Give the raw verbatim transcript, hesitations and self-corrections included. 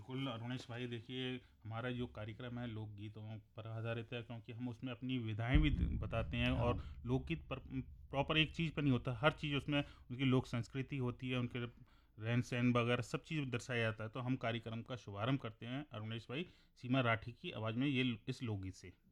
बिल्कुल अरुणेश भाई, देखिए हमारा जो कार्यक्रम है लोकगीतों पर आधारित है, क्योंकि हम उसमें अपनी विधाएं भी बताते हैं। हाँ। और लोकगीत पर प्रॉपर एक चीज़ पर नहीं होता, हर चीज़ उसमें उनकी लोक संस्कृति होती है, उनके रहन सहन वगैरह सब चीज़ दर्शाया जाता है। तो हम कार्यक्रम का शुभारंभ करते हैं अरुणेश भाई सीमा राठी की आवाज़ में ये इस लोकगीत से।